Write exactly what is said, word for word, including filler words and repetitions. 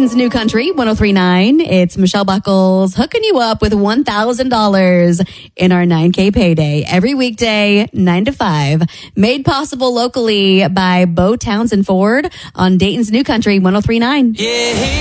Dayton's New Country, one oh three point nine. It's Michelle Buckles hooking you up with one thousand dollars in our nine K payday every weekday, nine to five. Made possible locally by Bo Townsend Ford on Dayton's New Country, one oh three point nine. Yeah.